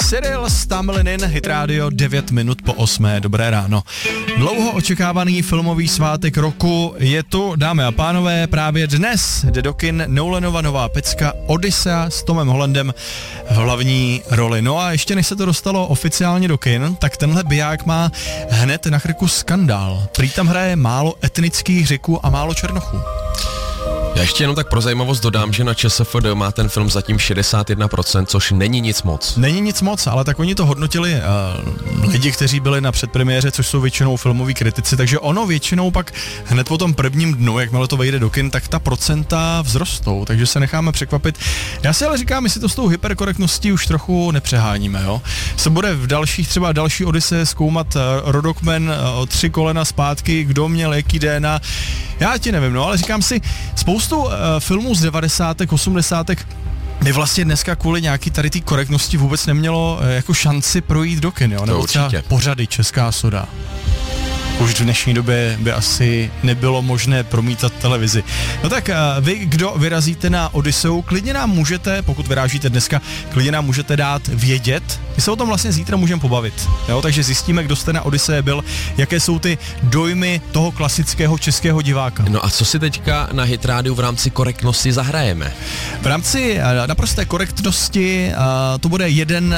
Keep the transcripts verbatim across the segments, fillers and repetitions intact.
Cyril Stamlinin, Hit Radio, devět minut po osmé, dobré ráno. Dlouho očekávaný filmový svátek roku je tu, dámy a pánové, právě dnes jde do kin Nolanova nová pecka Odyssea s Tomem Hollandem v hlavní roli. No a ještě než se to dostalo oficiálně do kin, tak tenhle biják má hned na krku skandál. Prý tam hraje málo etnických Řeků a málo Černochů. Já ještě jenom tak pro zajímavost dodám, že na ČSFD má ten film zatím šedesát jedna procent, což není nic moc. Není nic moc, ale tak oni to hodnotili uh, lidi, kteří byli na předpremiéře, což jsou většinou filmoví kritici, takže ono většinou pak hned po tom prvním dnu, jakmile to vejde do kin, tak ta procenta vzrostou, takže se necháme překvapit. Já si ale říkám, jestli to s tou hyperkorektností už trochu nepřeháníme, jo. Se bude v dalších, třeba další Odyssey zkoumat uh, rodokmen uh, tři kolena zpátky, kdo měl jaký D N A. Já ti nevím, no, ale říkám si, spoustu uh, filmů z devadesátek, osmdesátek by vlastně dneska kvůli nějaký tady té korektnosti vůbec nemělo uh, jako šanci projít do kin, jo, nebo třeba pořady Česká soda. Už v dnešní době by asi nebylo možné promítat televizi. No tak vy, kdo vyrazíte na Odysseu, klidně nám můžete, pokud vyrážíte dneska, klidně nám můžete dát vědět. My se o tom vlastně zítra můžeme pobavit. Jo? Takže zjistíme, kdo jste na Odyssee byl, jaké jsou ty dojmy toho klasického českého diváka. No a co si teďka na Hit Rádiu v rámci korektnosti zahrajeme? V rámci naprosté korektnosti to bude jeden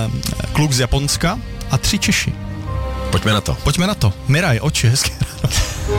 kluk z Japonska a tři Češi. Pojďme na to. Pojďme na to. Miraj, oči, hezky ráno.